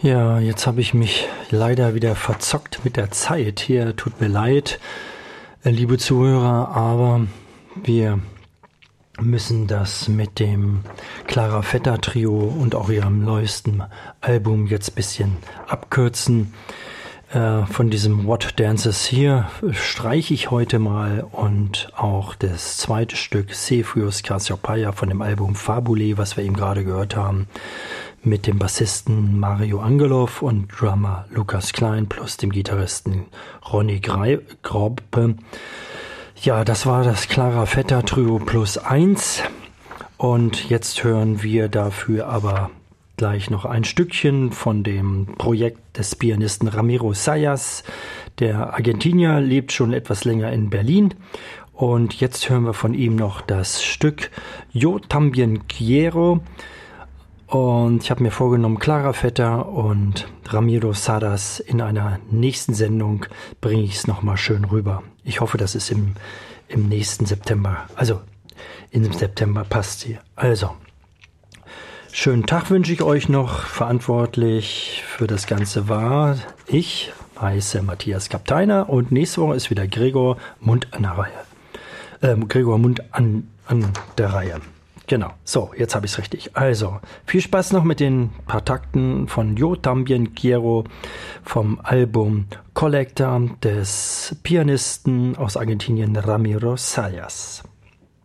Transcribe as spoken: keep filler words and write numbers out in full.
Ja, jetzt habe ich mich leider wieder verzockt mit der Zeit. Hier tut mir leid, äh, liebe Zuhörer, aber wir müssen das mit dem Clara Vetter Trio und auch ihrem neuesten Album jetzt ein bisschen abkürzen. Äh, von diesem What Dances hier streiche ich heute mal und auch das zweite Stück Cepheus Cassiopeia von dem Album Fabulae, was wir eben gerade gehört haben, mit dem Bassisten Mario Angelov und Drummer Lukas Klein plus dem Gitarristen Ronny Grobbe. Ja, das war das Clara Vetter Trio plus eins und jetzt hören wir dafür aber gleich noch ein Stückchen von dem Projekt des Pianisten Ramiro Zayas. Der Argentinier lebt schon etwas länger in Berlin und jetzt hören wir von ihm noch das Stück Yo También Quiero. Und ich habe mir vorgenommen, Clara Vetter und Ramiro Zayas in einer nächsten Sendung bringe ich es nochmal schön rüber. Ich hoffe, dass es im, im nächsten September, also im September passt hier. Also, schönen Tag wünsche ich euch noch. Verantwortlich für das Ganze war ich, heiße Matthias Kapteiner und nächste Woche ist wieder Gregor Mund an der Reihe. Ähm, Gregor Mund an, an der Reihe. Genau, so, jetzt habe ich es richtig. Also, viel Spaß noch mit den paar Takten von Yo También Quiero vom Album Collector des Pianisten aus Argentinien Ramiro Zayas.